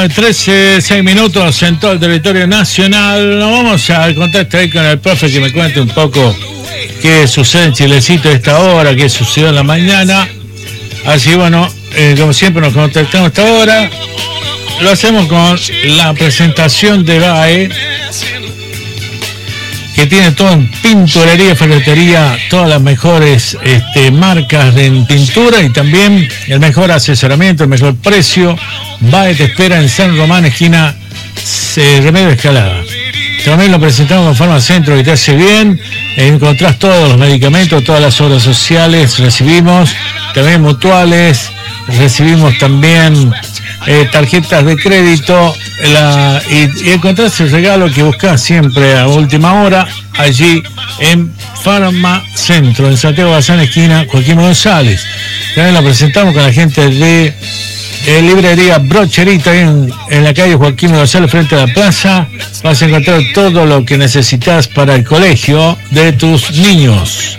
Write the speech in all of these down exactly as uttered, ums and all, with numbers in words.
nueve trece, seis minutos en todo el territorio nacional. Nos vamos al contacto ahí con el profe que me cuente un poco qué sucede en Chilecito a esta hora, qué sucedió en la mañana. Así bueno, eh, como siempre nos contactamos a esta hora. Lo hacemos con la presentación de B A E, que tiene todo en pinturería, ferretería, todas las mejores este, marcas en pintura y también el mejor asesoramiento, el mejor precio. B A E te espera en San Román, esquina eh, Remedio Escalada. También lo presentamos con Farmacentro, que te hace bien. Encontrás todos los medicamentos, todas las obras sociales, recibimos también mutuales, recibimos también eh, tarjetas de crédito, la, y, y encontrás el regalo que buscás siempre a última hora, allí en Farmacentro, en Santiago Bazán, esquina Joaquín González. También la presentamos con la gente de eh, librería Brocherita, en, en la calle Joaquín González, frente a la plaza. Vas a encontrar todo lo que necesitas para el colegio de tus niños.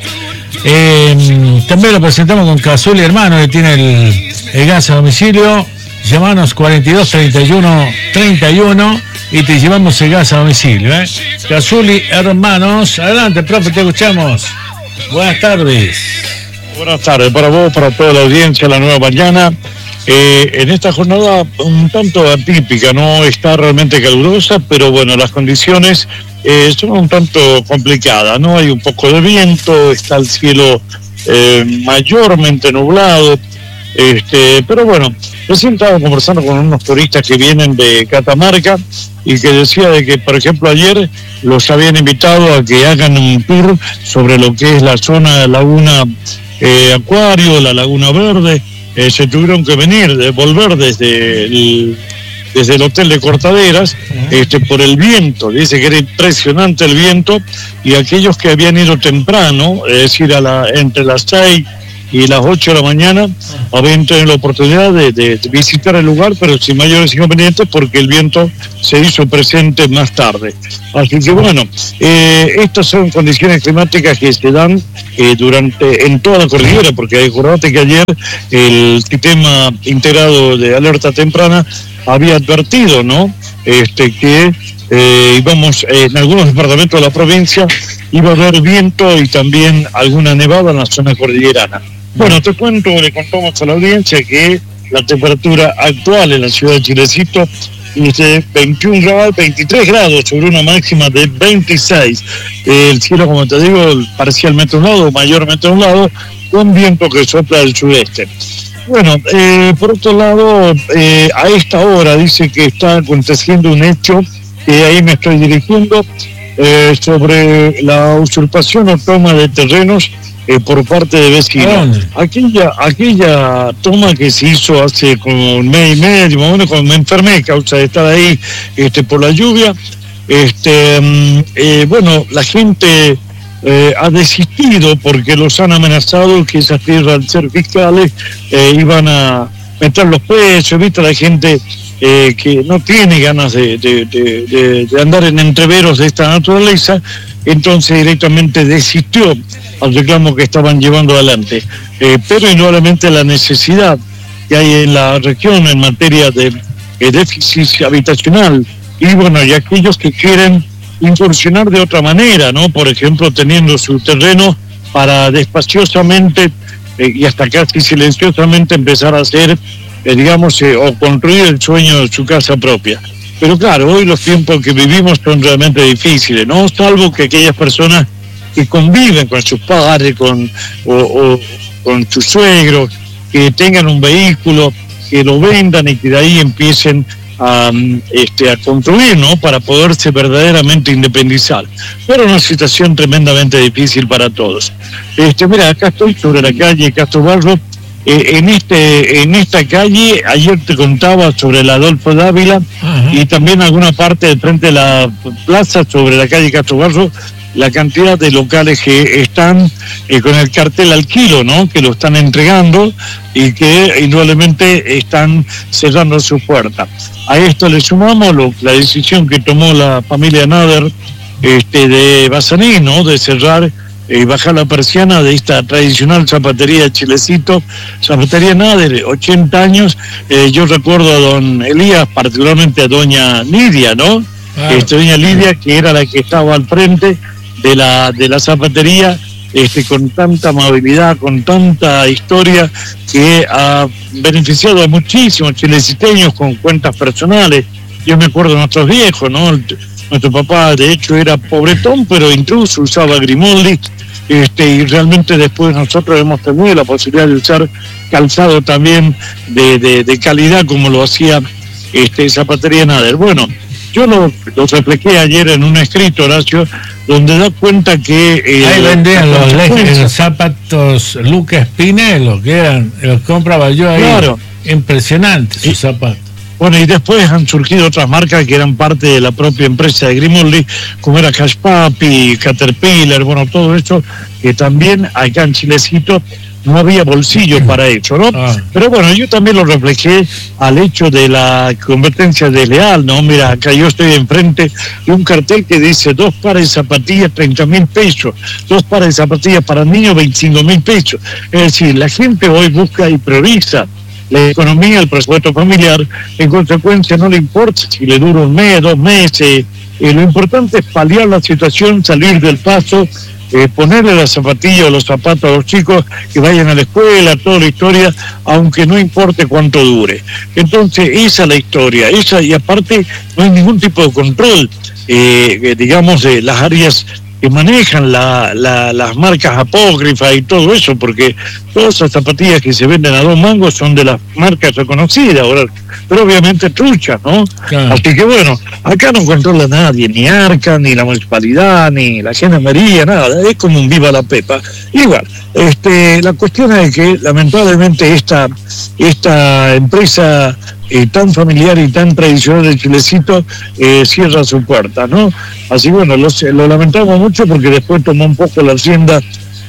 Eh, también lo presentamos con Cazuli Hermano, que tiene el, el gas a domicilio. Llamanos cuarenta y dos, treinta y uno, treinta y uno y te llevamos el gas a domicilio, ¿eh? Cazuli Hermanos. Adelante, profe, te escuchamos. Buenas tardes. Buenas tardes para vos, para toda la audiencia, la nueva mañana. Eh, en esta jornada un tanto atípica, no está realmente calurosa, pero bueno, las condiciones eh, son un tanto complicadas, ¿no? Hay un poco de viento, está el cielo eh, mayormente nublado, este, pero bueno, recién estaba conversando con unos turistas que vienen de Catamarca y que decía de que, por ejemplo, ayer los habían invitado a que hagan un tour sobre lo que es la zona de Laguna eh, Acuario, la Laguna Verde. Eh, se tuvieron que venir, de volver desde el, desde el hotel de Cortaderas, este, por el viento. Dice que era impresionante el viento, y aquellos que habían ido temprano, es decir, a la, entre las seis y las ocho de la mañana, habían tenido la oportunidad de, de, de visitar el lugar, pero sin mayores inconvenientes, porque el viento se hizo presente más tarde. Así que bueno, eh, estas son condiciones climáticas que se dan eh, durante en toda la cordillera, porque acordate que ayer el sistema integrado de alerta temprana había advertido, ¿no? Este que eh, íbamos eh, en algunos departamentos de la provincia iba a haber viento y también alguna nevada en la zona cordillerana. Bueno, te cuento, le contamos a la audiencia que la temperatura actual en la ciudad de Chilecito es de veintiún grados, veintitrés grados, sobre una máxima de veintiséis. El cielo, como te digo, parcialmente nublado, mayormente nublado, con viento que sopla del sudeste. Bueno, eh, por otro lado, eh, a esta hora dice que está aconteciendo un hecho, que ahí me estoy dirigiendo, eh, sobre la usurpación o toma de terrenos eh, por parte de vecinos. Aquella, aquella toma que se hizo hace como un mes y medio, más o menos, cuando me enfermé a causa de estar ahí este, por la lluvia, este, eh, bueno, la gente eh, ha desistido porque los han amenazado que esas tierras, al ser fiscales, eh, iban a meter los precios, ¿viste? La gente eh, que no tiene ganas de, de, de, de, de andar en entreveros de esta naturaleza, entonces directamente desistió al reclamo que estaban llevando adelante. Eh, pero indudablemente la necesidad que hay en la región en materia de eh, déficit habitacional, y bueno, y aquellos que quieren incursionar de otra manera, ¿no? Por ejemplo, teniendo su terreno para despaciosamente eh, y hasta casi silenciosamente empezar a hacer, eh, digamos, eh, o construir el sueño de su casa propia. Pero claro, hoy los tiempos que vivimos son realmente difíciles, ¿no? Salvo que aquellas personas que conviven con sus padres, con, o, o con sus suegros, que tengan un vehículo, que lo vendan y que de ahí empiecen a, este, a construir, ¿no? Para poderse verdaderamente independizar. Pero una situación tremendamente difícil para todos. Este, mira, acá estoy sobre la calle Castro Barro. Eh, en este en esta calle, ayer te contaba sobre el Adolfo Dávila, uh-huh, y también alguna parte de frente de la plaza, sobre la calle Castro Barro, la cantidad de locales que están eh, con el cartel al kilo, ¿no? Que lo están entregando y que indudablemente están cerrando su puerta. A esto le sumamos lo, la decisión que tomó la familia Nader este, de Bazaní, ¿no? De cerrar y bajar la persiana de esta tradicional zapatería de Chilecito, zapatería Nader, ochenta años. Eh, yo recuerdo a don Elías, particularmente a doña Lidia, ¿no? Claro. Este, doña Lidia, que era la que estaba al frente de la, de la zapatería, este, con tanta amabilidad, con tanta historia, que ha beneficiado a muchísimos chileciteños con cuentas personales. Yo me acuerdo de nuestros viejos, ¿no? Nuestro papá, de hecho, era pobretón, pero incluso usaba Grimaldi, este, y realmente después nosotros hemos tenido la posibilidad de usar calzado también de, de, de calidad, como lo hacía este, Zapatería Nader. Bueno, yo lo, lo reflejé ayer en un escrito, Horacio, donde da cuenta que... Eh, ahí vendían los, los zapatos Lucas Pinello, que eran, los compraba yo ahí. Claro. Impresionante sus zapatos. Bueno, y después han surgido otras marcas que eran parte de la propia empresa de Grimaldi, como era Cash Papi, Caterpillar, bueno, todo eso, que también acá en Chilecito no había bolsillo para eso, ¿no? Ah. Pero bueno, yo también lo reflejé al hecho de la competencia desleal, ¿no? Mira, acá yo estoy enfrente de un cartel que dice dos pares de zapatillas, treinta mil pesos, dos pares de zapatillas para niños, veinticinco mil pesos. Es decir, la gente hoy busca y prioriza la economía, el presupuesto familiar, en consecuencia no le importa si le dura un mes, dos meses, eh, lo importante es paliar la situación, salir del paso, eh, ponerle la zapatilla o los zapatos a los chicos que vayan a la escuela, toda la historia, aunque no importe cuánto dure. Entonces, esa es la historia, esa, y aparte no hay ningún tipo de control, eh, digamos, de las áreas que manejan la, la, las marcas apócrifas y todo eso, porque todas esas zapatillas que se venden a dos mangos son de las marcas reconocidas, ahora, pero obviamente truchas, ¿no? Claro. Así que bueno, acá no controla nadie, ni Arca, ni la municipalidad, ni la gendarmería, nada, es como un viva la pepa. Igual, este, la cuestión es que lamentablemente esta, esta empresa eh, tan familiar y tan tradicional de Chilecito eh, cierra su puerta, ¿no? Así bueno, lo, lo lamentamos mucho porque después tomó un poco la hacienda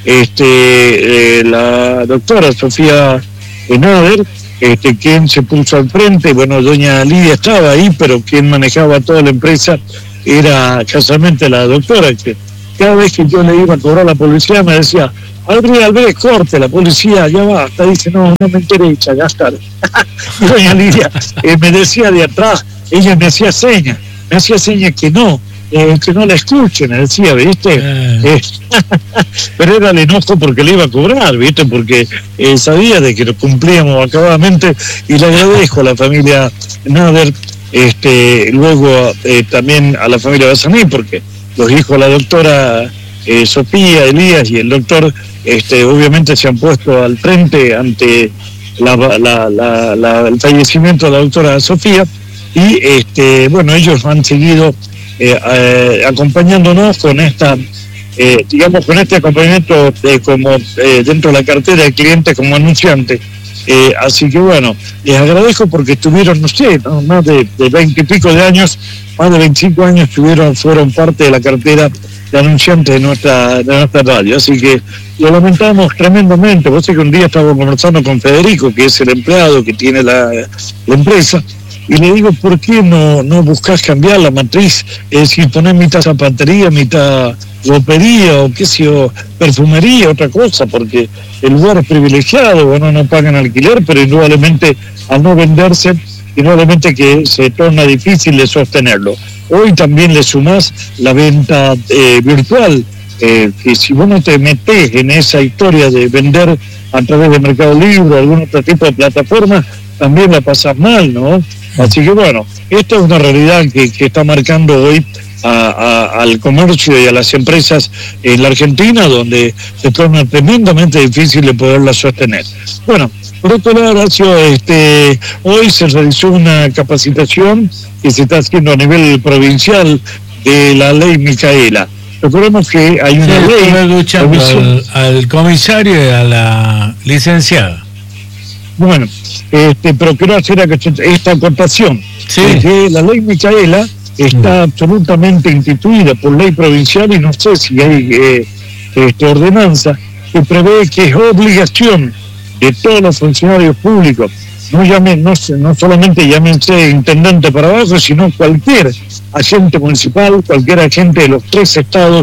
este, eh, la doctora Sofía Nader, este, quien se puso al frente. Bueno, doña Lidia estaba ahí, pero quien manejaba toda la empresa era casualmente la doctora, que cada vez que yo le iba a cobrar a la policía me decía: Albrecht, Albrecht, corte, la policía, ya basta. Dice: no, no me interesa, ya está. Y doña Lidia eh, me decía de atrás, ella me hacía señas, me hacía señas que no, eh, que no la escuchen, me decía, ¿viste? Eh. Eh, pero era el enojo porque le iba a cobrar, ¿viste? Porque eh, sabía de que lo cumplíamos acabadamente, y le agradezco a la familia Nader, este, luego eh, también a la familia Basaní, porque los hijos de la doctora eh, Sofía, Elías y el doctor, este, obviamente se han puesto al frente ante la, la, la, la, el fallecimiento de la doctora Sofía, y este, bueno, ellos han seguido eh, eh, acompañándonos con esta, eh, digamos, con este acompañamiento eh, como eh, dentro de la cartera de clientes como anunciante. Eh, así que bueno, les agradezco porque estuvieron, no sé, ¿no? más de veinte y pico de años, más de veinticinco años estuvieron, fueron parte de la cartera de anunciantes de nuestra, de nuestra radio. Así que lo lamentamos tremendamente. Vos sé que un día estaba conversando con Federico, que es el empleado que tiene la, la empresa, y le digo: ¿por qué no, no buscás cambiar la matriz? Es decir, poner mitad zapatería, mitad ropería, o qué sé yo, perfumería, otra cosa, porque el lugar es privilegiado, bueno, no pagan alquiler, pero indudablemente al no venderse, indudablemente que se torna difícil de sostenerlo. Hoy también le sumás la venta eh, virtual, eh, que si vos no te metés en esa historia de vender a través de Mercado Libre o algún otro tipo de plataforma, también la pasás mal, ¿no? Así que bueno, esta es una realidad que, que está marcando hoy a, a, al comercio y a las empresas en la Argentina, donde se torna tremendamente difícil de poderla sostener. Bueno, por otro lado, Horacio, este, hoy se realizó una capacitación que se está haciendo a nivel provincial de la ley Micaela. Recordemos que hay una sí, ley... luchando al, al comisario y a la licenciada. Bueno, este, pero quiero hacer esta acotación. Sí. Que la ley Micaela está mm. absolutamente instituida por ley provincial, y no sé si hay eh, este, ordenanza que prevé que es obligación de todos los funcionarios públicos, no llamen, no, no solamente llámense intendente para abajo, sino cualquier agente municipal, cualquier agente de los tres estados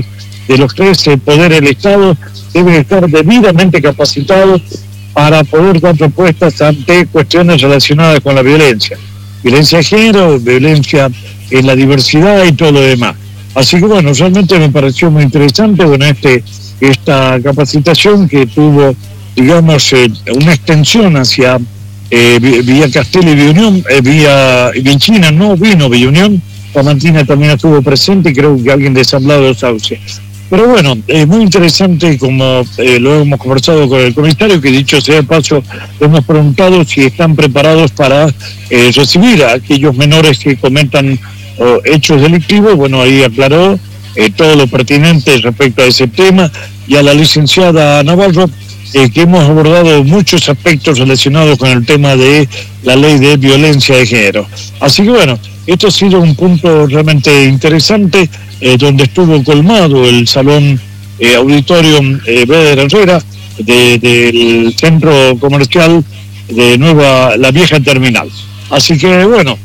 de los tres eh, poderes del Estado deben estar debidamente capacitados para poder dar respuestas ante cuestiones relacionadas con la violencia. Violencia de género, violencia en la diversidad y todo lo demás. Así que bueno, realmente me pareció muy interesante, bueno, este, esta capacitación que tuvo, digamos, eh, una extensión hacia eh, vía Castel y Vía Unión, eh, vía Vinchina, no vino Vía Unión, Pamantina también estuvo presente y creo que alguien de San Blas de los Sauces. Pero bueno, es muy interesante, como eh, lo hemos conversado con el comisario, que dicho sea de paso, le hemos preguntado si están preparados para eh, recibir a aquellos menores que cometan oh, hechos delictivos. Bueno, ahí aclaró eh, todo lo pertinente respecto a ese tema, y a la licenciada Navarro, eh, que hemos abordado muchos aspectos relacionados con el tema de la ley de violencia de género. Así que bueno, esto ha sido un punto realmente interesante, eh, donde estuvo colmado el salón eh, auditorio eh, Beder Herrera de, del centro comercial de Nueva, la vieja terminal. Así que bueno,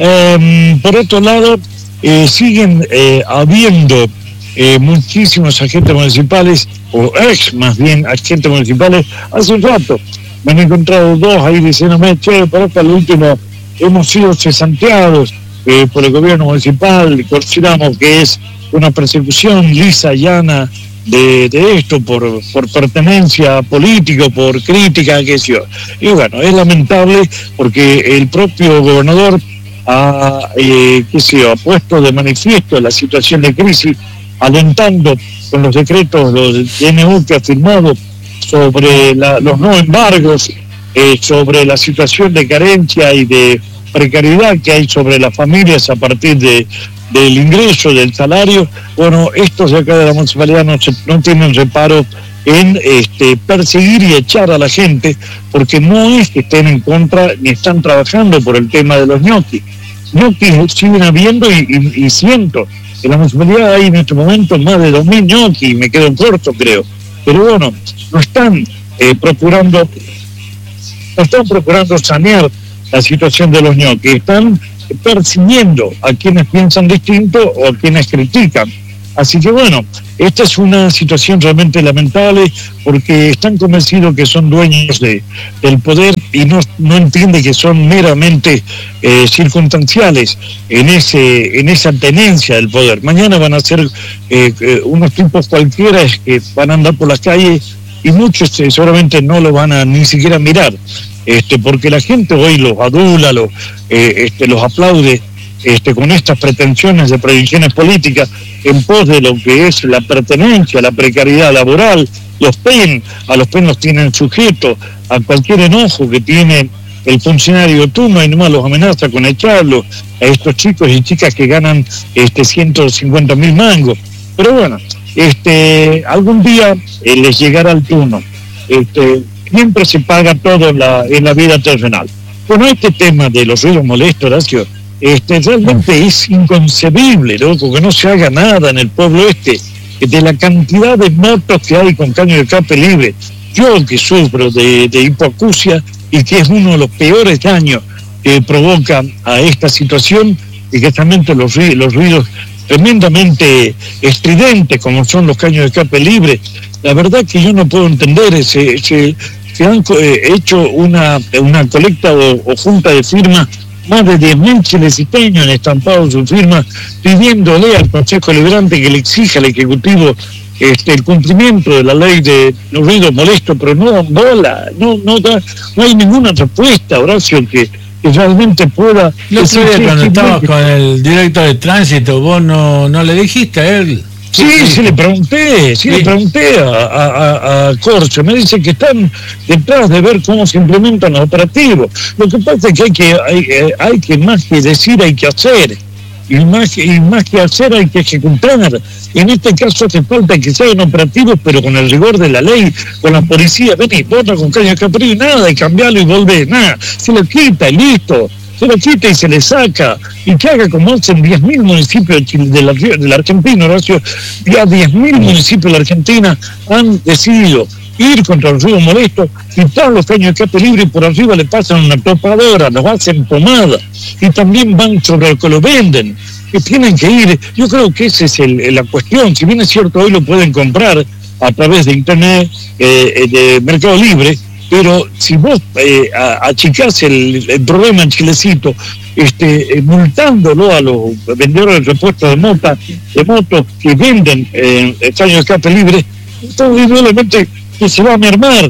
eh, por otro lado, eh, siguen eh, habiendo eh, muchísimos agentes municipales, o ex más bien agentes municipales. Hace un rato me han encontrado dos ahí diciéndome, che, por acá al último hemos sido cesanteados eh, por el gobierno municipal, consideramos que es una persecución lisa, llana de, de esto, por, por pertenencia política, por crítica, qué sé yo. Y bueno, es lamentable porque el propio gobernador ha, eh, qué sé yo, ha puesto de manifiesto la situación de crisis, alentando con los decretos, los D N U que ha firmado sobre la, los no embargos, eh, sobre la situación de carencia y de precariedad que hay sobre las familias a partir de del ingreso, del salario. Bueno, estos de acá de la municipalidad no, se, no tienen reparo en este, perseguir y echar a la gente, porque no es que estén en contra ni están trabajando por el tema de los ñoquis. Ñoquis siguen habiendo y, y, y siento en la municipalidad hay en este momento más de dos mil ñoquis, me quedo corto creo, pero bueno, no están eh, procurando no están procurando sanear la situación de los ñoquis, están persiguiendo a quienes piensan distinto o a quienes critican. Así que bueno, esta es una situación realmente lamentable, porque están convencidos que son dueños de, del poder y no, no entienden que son meramente eh, circunstanciales en ese en esa tenencia del poder. Mañana van a ser eh, eh, unos tipos cualquiera que van a andar por las calles y muchos eh, seguramente no lo van a ni siquiera mirar. Este, porque la gente hoy los adula, los, eh, este, los aplaude este, con estas pretensiones de predicciones políticas en pos de lo que es la pertenencia, la precariedad laboral. Los P E N, a los P E N los tienen sujetos a cualquier enojo que tiene el funcionario Tuma y nomás los amenaza con echarlos a estos chicos y chicas que ganan este, ciento cincuenta mil mangos. Pero bueno, este, algún día eh, les llegará el turno. Este, siempre se paga todo en la, en la vida terrenal. Bueno, este tema de los ruidos molestos, Horacio, este, realmente es inconcebible, loco, que no se haga nada en el pueblo este, de la cantidad de motos que hay con caño de escape libre. Yo que sufro de, de hipoacusia y que es uno de los peores daños que provoca a esta situación, y que también los, los ruidos tremendamente estridentes como son los caños de escape libre. La verdad que yo no puedo entender, se, se, se han eh, hecho una, una colecta o, o junta de firmas, más de diez mil chilecisteños han estampado sus firmas pidiéndole al Consejo Deliberante que le exija al Ejecutivo este, el cumplimiento de la ley de los ruidos molestos, pero no dan bola, no, no, da, no hay ninguna respuesta, Horacio, que, que realmente pueda... El otro día cuando estabas con el director de tránsito, vos no, no le dijiste a él... Sí, sí le pregunté, sí, sí. le pregunté a, a, a Corcho, me dice que están detrás de ver cómo se implementan los operativos. Lo que pasa es que hay que, hay, hay que más que decir, hay que hacer, y más, y más que hacer hay que ejecutar. En este caso hace falta que se hagan operativos, pero con el rigor de la ley, con la policía, ven y vota con caña capri y nada, y cambiarlo y volver, nada, se lo quita y listo. Se lo quita y se le saca, y que haga como hacen diez mil municipios de la, de la Argentina, Horacio. Ya diez mil municipios de la Argentina han decidido ir contra los ruidos molestos, quitar los caños de escape libre y por arriba le pasan una topadora, los hacen pomada, y también van sobre el que lo venden. que tienen que ir. Yo creo que esa es el, la cuestión. Si bien es cierto, hoy lo pueden comprar a través de internet, eh, de Mercado Libre, pero si vos eh, achicás el, el problema en Chilecito, este, eh, multándolo a los vendedores de repuestos de motos, de motos que venden eh, estadio de escape libre, entonces indudablemente que se va a mermar.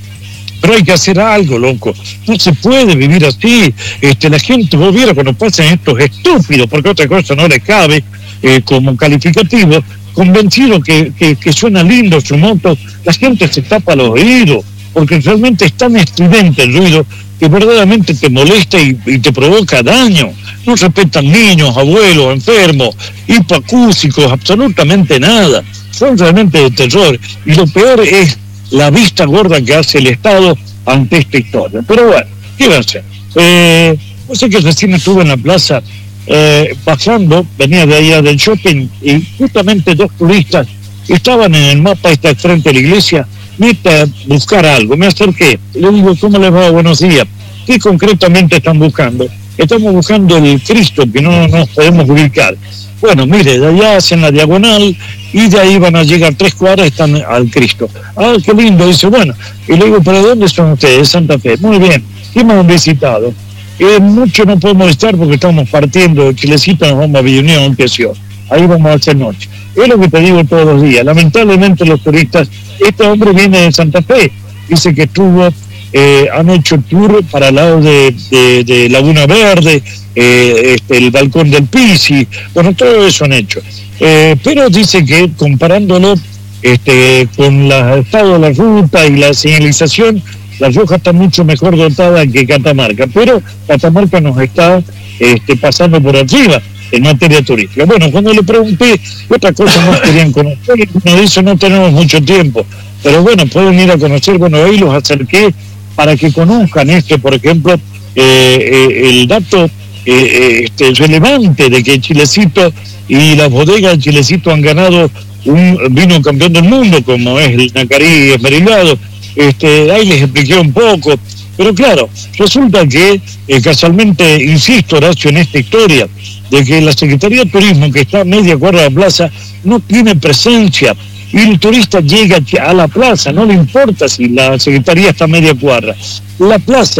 Pero hay que hacer algo, loco. No se puede vivir así. Este, la gente, vos viera cuando pasan estos estúpidos, porque otra cosa no les cabe eh, como calificativo, convencido que, que, que suena lindo su moto, la gente se tapa los oídos, porque realmente es tan estridente el ruido que verdaderamente te molesta y, y te provoca daño. No respetan niños, abuelos, enfermos, hipoacúsicos, absolutamente nada. Son realmente de terror. Y lo peor es la vista gorda que hace el Estado ante esta historia. Pero bueno, ¿qué va a hacer? Eh, no sé que recién estuve en la plaza eh, pasando, venía de allá del shopping, y justamente dos turistas estaban en el mapa este frente a la iglesia, meta a buscar algo. Me acerqué, le digo, ¿cómo les va? Buenos días. ¿Qué concretamente están buscando? Estamos buscando el Cristo, que no nos podemos ubicar. Bueno, mire, de allá hacen la diagonal y de ahí van a llegar tres cuadras, están al Cristo. Ah, qué lindo. Dice, bueno, y le digo, ¿pero dónde son ustedes? De Santa Fe. Muy bien, ¿qué hemos visitado? Eh, mucho no podemos estar porque estamos partiendo de Chilecito, nos vamos a Villa Unión, que sea. Ahí vamos a hacer noche. Es lo que te digo todos los días. Lamentablemente los turistas, este hombre viene de Santa Fe, dice que estuvo, eh, han hecho tour para el lado de, de, de Laguna Verde, eh, este, el balcón del Pisi, bueno, todo eso han hecho. Eh, pero dice que comparándolo este, con el estado de la ruta y la señalización, La Rioja está mucho mejor dotada que Catamarca, pero Catamarca nos está este, pasando por arriba en materia turística. Bueno, cuando le pregunté qué otras cosas nos querían conocer, nos dice no tenemos mucho tiempo, pero bueno, pueden ir a conocer. Bueno, ahí los acerqué para que conozcan este, por ejemplo, eh, eh, el dato eh, este, relevante de que Chilecito y las bodegas de Chilecito han ganado un vino campeón del mundo, como es el Nacarí Esmerilado. Este, ahí les expliqué un poco, pero claro, resulta que eh, casualmente, insisto, Horacio, en esta historia, de que la Secretaría de Turismo, que está a media cuadra de la plaza, no tiene presencia, y el turista llega a la plaza, no le importa si la Secretaría está a media cuadra. La plaza